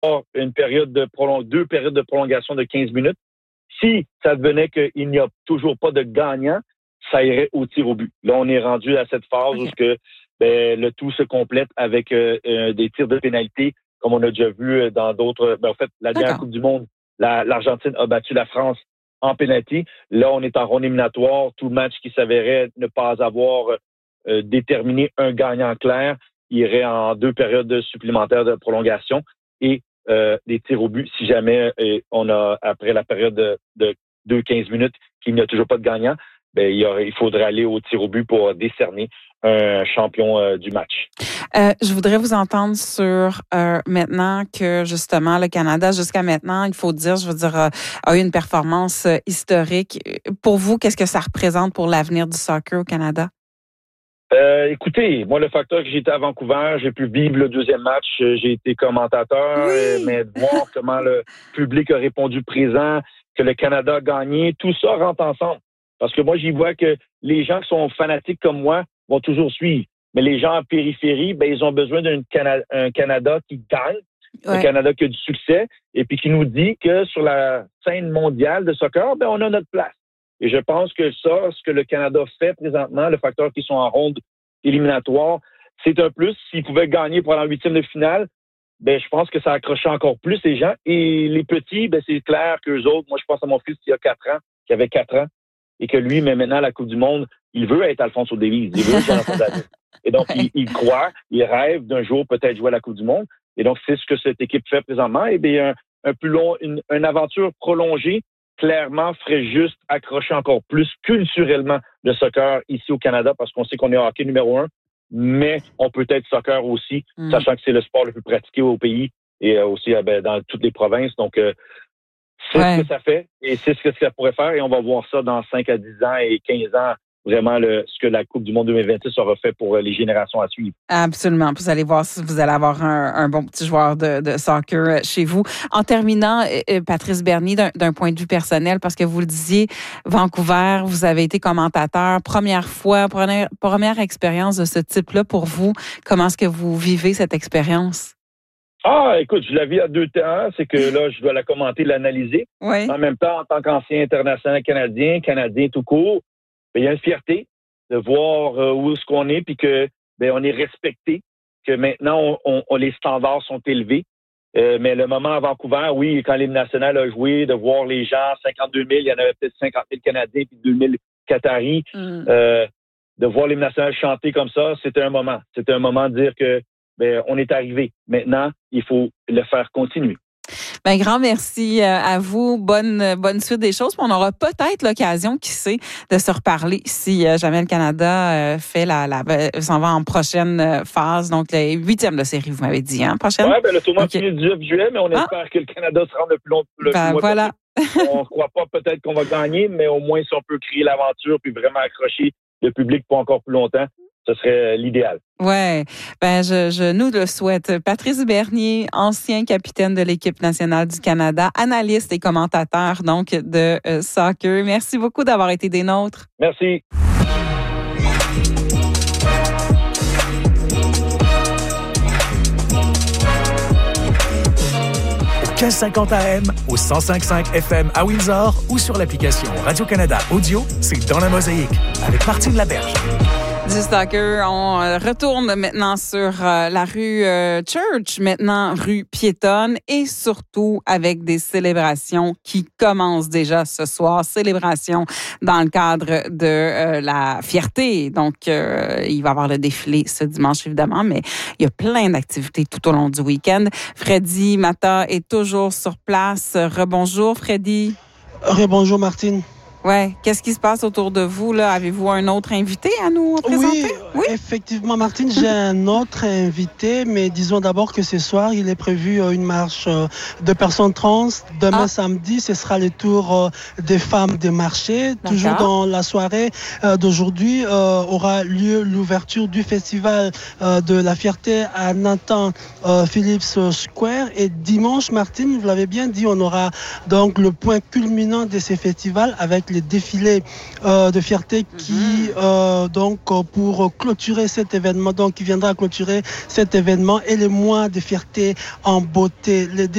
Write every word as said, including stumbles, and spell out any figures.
une période de prolong... deux périodes de prolongation de quinze minutes. Si ça devenait qu'il n'y a toujours pas de gagnant, ça irait au tir au but. Là, on est rendu à cette phase okay. où que, ben, le tout se complète avec euh, euh, des tirs de pénalité, comme on a déjà vu dans d'autres... Ben, en fait, la dernière Coupe du Monde, la, l'Argentine a battu la France en pénalité. Là, on est en ronde éliminatoire. Tout match qui s'avérait ne pas avoir euh, déterminé un gagnant clair irait en deux périodes supplémentaires de prolongation et euh, des tirs au but si jamais euh, on a, après la période de, de deux quinze minutes, qu'il n'y a toujours pas de gagnant, ben, il, y aurait, il faudrait aller au tir au but pour décerner un champion euh, du match. Euh, je voudrais vous entendre sur euh, maintenant que justement le Canada, jusqu'à maintenant, il faut dire, je veux dire, euh, a eu une performance euh, historique. Pour vous, qu'est-ce que ça représente pour l'avenir du soccer au Canada? Euh, écoutez, moi, le facteur que j'étais à Vancouver, j'ai pu vivre le deuxième match, j'ai été commentateur, oui. mais de voir comment le public a répondu présent, que le Canada a gagné, tout ça rentre ensemble. Parce que moi, j'y vois que les gens qui sont fanatiques comme moi vont toujours suivre. Mais les gens en périphérie, ben, ils ont besoin d'un Cana- un Canada qui gagne, ouais. un Canada qui a du succès, et puis qui nous dit que sur la scène mondiale de soccer, ben, on a notre place. Et je pense que ça, ce que le Canada fait présentement, le facteur qu'ils sont en ronde éliminatoire, c'est un plus. S'ils pouvaient gagner pour aller en huitième de finale, ben, je pense que ça accrochait encore plus les gens. Et les petits, ben, c'est clair qu'eux autres, moi, je pense à mon fils qui a quatre ans, qui avait quatre ans, et que lui, mais maintenant, à la Coupe du Monde, il veut être Alphonso Davies. Il veut être Jonathan David. Et donc, il, il croit, il rêve d'un jour peut-être jouer à la Coupe du Monde. Et donc, c'est ce que cette équipe fait présentement. Et bien, un, un plus long, une, une aventure prolongée, clairement, ferait juste accrocher encore plus culturellement le soccer ici au Canada, parce qu'on sait qu'on est hockey numéro un, mais on peut être soccer aussi, mm. sachant que c'est le sport le plus pratiqué au pays et aussi ben, dans toutes les provinces. Donc, euh, c'est ouais. ce que ça fait et c'est ce que ça pourrait faire. Et on va voir ça dans cinq à dix ans et quinze ans. Vraiment, le, ce que la Coupe du Monde deux mille vingt-six aura fait pour les générations à suivre. Absolument. Vous allez voir si vous allez avoir un, un bon petit joueur de, de soccer chez vous. En terminant, Patrice Bernier, d'un, d'un point de vue personnel, parce que vous le disiez, Vancouver, vous avez été commentateur. Première fois, première, première expérience de ce type-là pour vous. Comment est-ce que vous vivez cette expérience? Ah, écoute, je la vis à deux temps. C'est que là, je dois la commenter, l'analyser. Oui. En même temps, en tant qu'ancien international canadien, canadien tout court, il y a une fierté de voir euh, où est-ce qu'on est, puis que ben on est respecté, que maintenant on, on, les standards sont élevés. Euh, mais le moment à Vancouver, oui, quand l'hymne national a joué, de voir les gens, cinquante-deux mille, il y en avait peut-être cinquante mille Canadiens, puis deux mille Qataris, mm. euh, de voir l'hymne national chanter comme ça, c'était un moment. C'était un moment de dire que ben on est arrivé. Maintenant, il faut le faire continuer. Ben, grand merci à vous. Bonne, bonne suite des choses. On aura peut-être l'occasion, qui sait, de se reparler si jamais le Canada fait la, la, s'en va en prochaine phase. Donc, le huitième de série, vous m'avez dit, hein? Prochaine? Oui, ben, le tournoi okay. finit le dix-neuf juillet, mais on ah. espère que le Canada se rende le plus long le ben, mois voilà. On ne croit pas peut-être qu'on va gagner, mais au moins, si on peut créer l'aventure puis vraiment accrocher le public pour encore plus longtemps, ce serait l'idéal. Ouais, ben je, je nous le souhaite. Patrice Bernier, ancien capitaine de l'équipe nationale du Canada, analyste et commentateur donc de euh, soccer. Merci beaucoup d'avoir été des nôtres. Merci. Au quinze cinquante A M, au cent cinq virgule cinq F M à Windsor ou sur l'application Radio-Canada Audio, c'est Dans la Mosaïque avec Martine Laberge. Du soccer, on retourne maintenant sur euh, la rue euh, Church, maintenant rue piétonne et surtout avec des célébrations qui commencent déjà ce soir. Célébration dans le cadre de euh, la fierté. Donc, euh, il va y avoir le défilé ce dimanche évidemment, mais il y a plein d'activités tout au long du week-end. Freddy Mata est toujours sur place. Rebonjour Freddy. Rebonjour Martine. Ouais, qu'est-ce qui se passe autour de vous là? Avez-vous un autre invité à nous présenter? Oui, oui? effectivement, Martine, j'ai un autre invité, mais disons d'abord que ce soir, il est prévu une marche de personnes trans. Demain ah. samedi, ce sera le tour des femmes des marchés. D'accord. Toujours dans la soirée d'aujourd'hui, euh, aura lieu l'ouverture du festival euh, de la fierté à Nathan euh, Phillips Square. Et dimanche, Martine, vous l'avez bien dit, on aura donc le point culminant de ces festivals avec le défilé euh, de fierté qui, mm-hmm. euh, donc, pour clôturer cet événement, donc, qui viendra clôturer cet événement et le mois de fierté en beauté. Les